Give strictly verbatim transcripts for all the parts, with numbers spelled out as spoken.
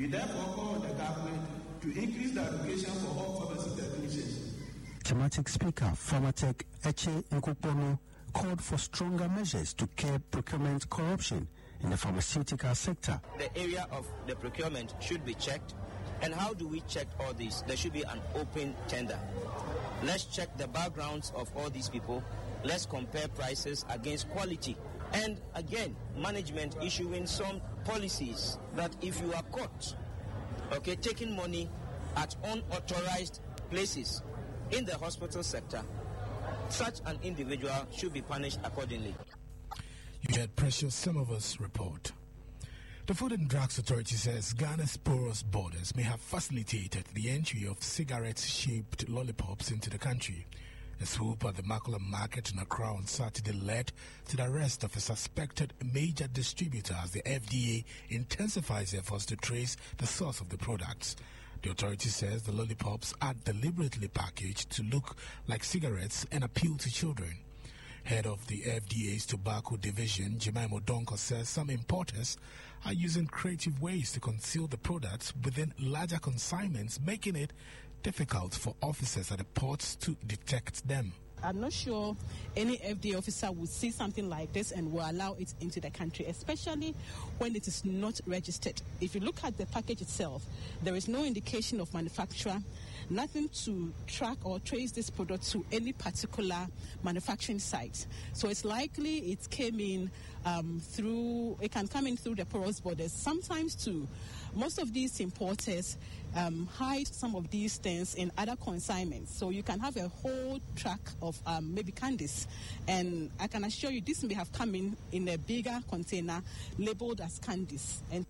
We therefore call on the government to increase the allocation for all pharmacy technicians. Thematic Speaker Pharmatech Eche Nkukpono called for stronger measures to curb procurement corruption in the pharmaceutical sector. The area of the procurement should be checked. And how do we check all this? There should be an open tender. Let's check the backgrounds of all these people. Let's compare prices against quality. And again, management issuing some policies that if you are caught, okay, taking money at unauthorized places in the hospital sector, such an individual should be punished accordingly. You had Precious Semovus report. The Food and Drugs Authority says Ghana's porous borders may have facilitated the entry of cigarette-shaped lollipops into the country. A swoop at the Makula market in Accra on Saturday led to the arrest of a suspected major distributor as the F D A intensifies efforts to trace the source of the products. The authority says the lollipops are deliberately packaged to look like cigarettes and appeal to children. Head of the F D A's Tobacco Division, Jemima Donko, says some importers are using creative ways to conceal the products within larger consignments, making it difficult for officers at the ports to detect them. I'm not sure any F D A officer would see something like this and will allow it into the country, especially when it is not registered. If you look at the package itself, there is no indication of manufacturer, nothing to track or trace this product to any particular manufacturing site. So it's likely it came in um, through, it can come in through the porous borders. Sometimes too, most of these importers um, hide some of these things in other consignments. So you can have a whole track of um, maybe candies. And I can assure you this may have come in in a bigger container labeled as candies. And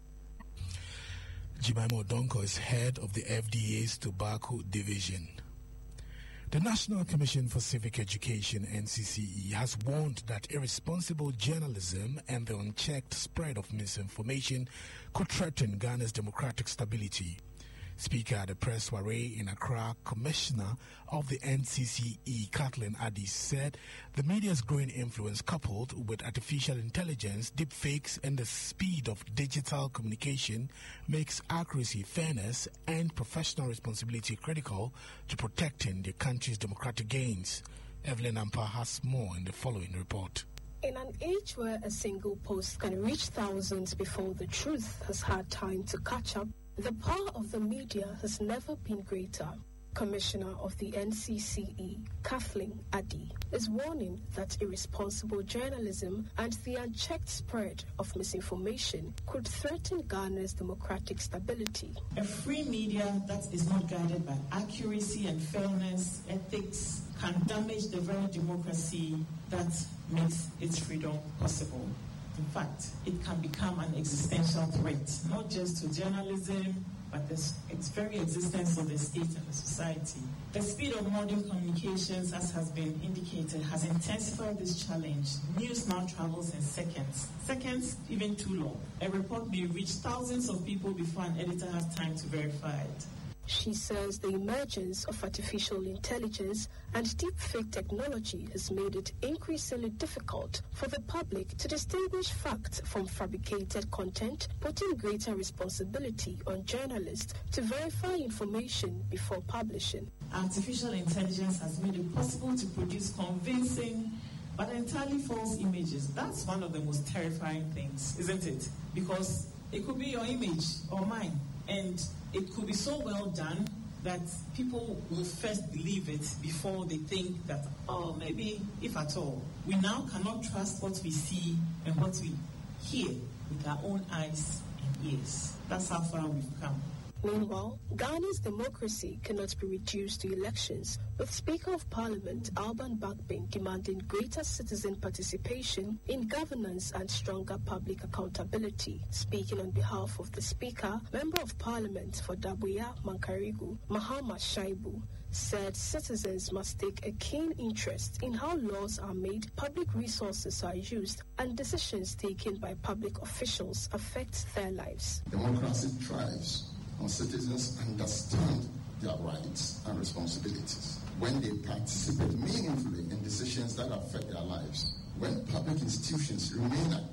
Jemima Donko is head of the F D A's Tobacco Division. The National Commission for Civic Education, N C C E, has warned that irresponsible journalism and the unchecked spread of misinformation could threaten Ghana's democratic stability. Speaker at the press soiree in Accra, Commissioner of the N C C E, Kathleen Addy, said the media's growing influence, coupled with artificial intelligence, deepfakes, and the speed of digital communication, makes accuracy, fairness, and professional responsibility critical to protecting the country's democratic gains. Evelyn Ampa has more in the following report. In an age where a single post can reach thousands before the truth has had time to catch up, the power of the media has never been greater. Commissioner of the N C C E, Kathleen Addy, is warning that irresponsible journalism and the unchecked spread of misinformation could threaten Ghana's democratic stability. A free media that is not guided by accuracy and fairness, ethics, can damage the very democracy that makes its freedom possible. In fact, it can become an existential threat, not just to journalism, but the its very existence of the state and the society. The speed of modern communications, as has been indicated, has intensified this challenge. News now travels in seconds. Seconds, even too long. A report may reach thousands of people before an editor has time to verify it. She says the emergence of artificial intelligence and deepfake technology has made it increasingly difficult for the public to distinguish fact from fabricated content, putting greater responsibility on journalists to verify information before publishing. Artificial intelligence has made it possible to produce convincing but entirely false images. That's one of the most terrifying things, isn't it? Because it could be your image or mine, and it could be so well done that people will first believe it before they think that, oh, maybe, if at all. We now cannot trust what we see and what we hear with our own eyes and ears. That's how far we've come. Meanwhile, Ghana's democracy cannot be reduced to elections, with Speaker of Parliament Alban Bagbin demanding greater citizen participation in governance and stronger public accountability. Speaking on behalf of the Speaker, Member of Parliament for Dabuya Mankarigu, Mahama Shaibu, said citizens must take a keen interest in how laws are made, public resources are used, and decisions taken by public officials affect their lives. Democracy thrives when citizens understand their rights and responsibilities, when they participate meaningfully in decisions that affect their lives, when public institutions remain